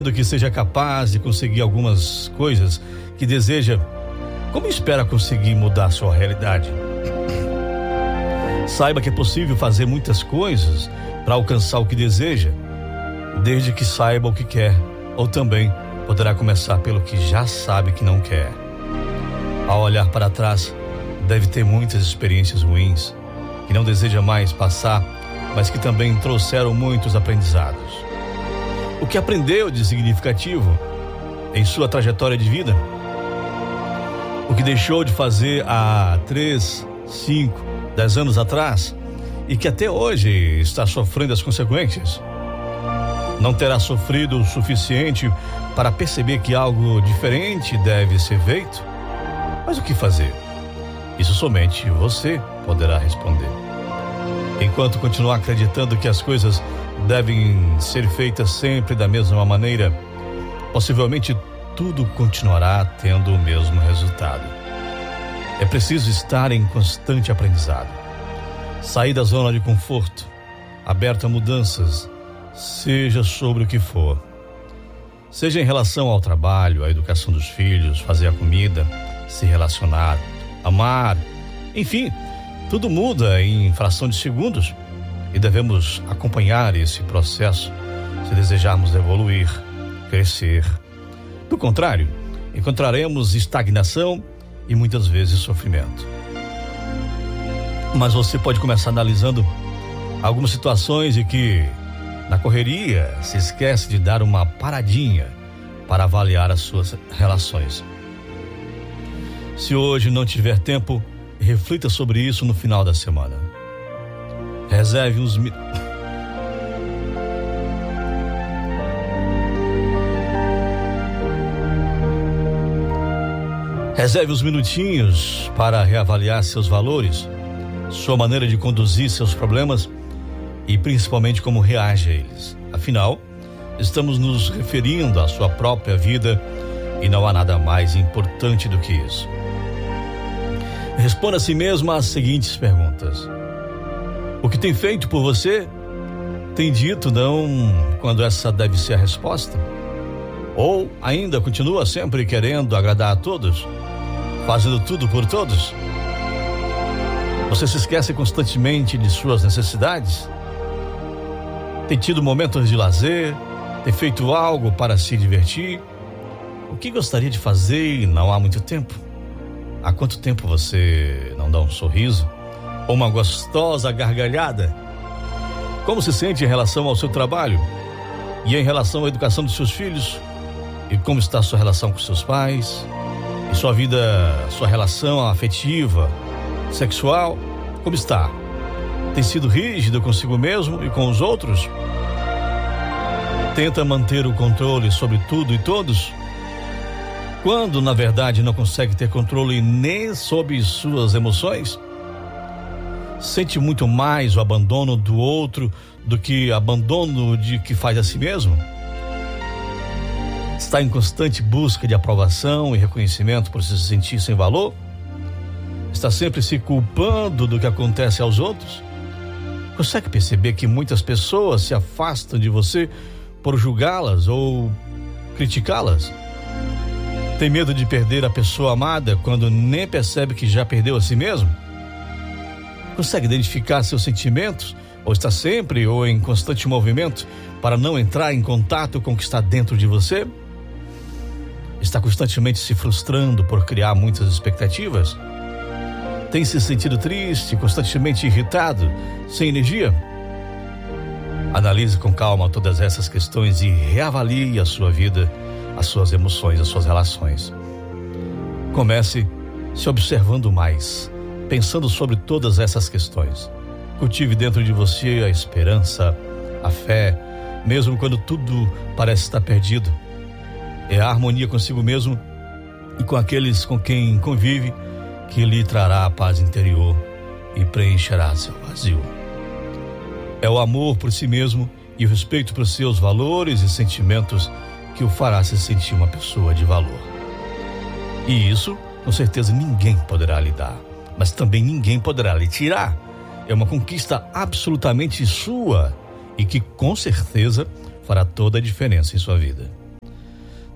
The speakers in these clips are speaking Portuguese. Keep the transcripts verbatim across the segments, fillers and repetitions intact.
que seja capaz de conseguir algumas coisas que deseja, como espera conseguir mudar sua realidade? Saiba que é possível fazer muitas coisas para alcançar o que deseja, desde que saiba o que quer, ou também poderá começar pelo que já sabe que não quer. Ao olhar para trás, deve ter muitas experiências ruins, que não deseja mais passar, mas que também trouxeram muitos aprendizados. O que aprendeu de significativo em sua trajetória de vida? O que deixou de fazer há três, cinco, dez anos atrás e que até hoje está sofrendo as consequências? Não terá sofrido o suficiente para perceber que algo diferente deve ser feito? Mas o que fazer? Isso somente você poderá responder. Enquanto continuar acreditando que as coisas devem ser feitas sempre da mesma maneira, possivelmente tudo continuará tendo o mesmo resultado. É preciso estar em constante aprendizado. Sair da zona de conforto, aberto a mudanças, seja sobre o que for. Seja em relação ao trabalho, à educação dos filhos, fazer a comida, se relacionar, amar, enfim, tudo muda em fração de segundos e devemos acompanhar esse processo se desejarmos evoluir, crescer. Do contrário, encontraremos estagnação e muitas vezes sofrimento. Mas você pode começar analisando algumas situações em que, na correria, se esquece de dar uma paradinha para avaliar as suas relações. Se hoje não tiver tempo, reflita sobre isso no final da semana. Reserve uns mi... Reserve uns minutinhos para reavaliar seus valores, sua maneira de conduzir seus problemas e principalmente como reage a eles. Afinal, estamos nos referindo à sua própria vida e não há nada mais importante do que isso. Responda a si mesmo as seguintes perguntas: o que tem feito por você? Tem dito não quando essa deve ser a resposta? Ou ainda continua sempre querendo agradar a todos, fazendo tudo por todos? Você se esquece constantemente de suas necessidades? Tem tido momentos de lazer? Tem feito algo para se divertir? O que gostaria de fazer e não há muito tempo? Há quanto tempo você não dá um sorriso? Ou uma gostosa gargalhada? Como se sente em relação ao seu trabalho? E em relação à educação dos seus filhos? E como está a sua relação com seus pais? E sua vida, sua relação afetiva, sexual, como está? Tem sido rígido consigo mesmo e com os outros? Tenta manter o controle sobre tudo e todos? Quando, na verdade, não consegue ter controle nem sobre suas emoções? Sente muito mais o abandono do outro do que abandono de que faz a si mesmo? Está em constante busca de aprovação e reconhecimento por se sentir sem valor? Está sempre se culpando do que acontece aos outros? Consegue perceber que muitas pessoas se afastam de você por julgá-las ou criticá-las? Tem medo de perder a pessoa amada quando nem percebe que já perdeu a si mesmo? Consegue identificar seus sentimentos? Ou está sempre ou em constante movimento para não entrar em contato com o que está dentro de você? Está constantemente se frustrando por criar muitas expectativas? Tem se sentido triste, constantemente irritado, sem energia? Analise com calma todas essas questões e reavalie a sua vida, as suas emoções, as suas relações. Comece se observando mais, pensando sobre todas essas questões. Cultive dentro de você a esperança, a fé, mesmo quando tudo parece estar perdido. É a harmonia consigo mesmo e com aqueles com quem convive que lhe trará a paz interior e preencherá seu vazio. É o amor por si mesmo e o respeito por seus valores e sentimentos que o fará se sentir uma pessoa de valor. E isso, com certeza, ninguém poderá lhe dar, mas também ninguém poderá lhe tirar. É uma conquista absolutamente sua e que, com certeza, fará toda a diferença em sua vida.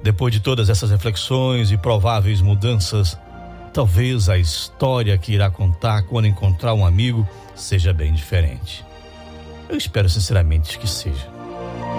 Depois de todas essas reflexões e prováveis mudanças, talvez a história que irá contar quando encontrar um amigo seja bem diferente. Eu espero sinceramente que seja.